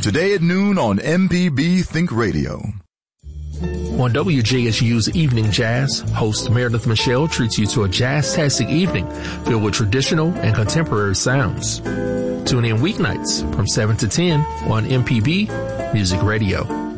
Today at noon on MPB Think Radio. On WJSU's Evening Jazz, host Meredith Michelle treats you to a jazz-tastic evening filled with traditional and contemporary sounds. Tune in weeknights from 7 to 10 on MPB Music Radio.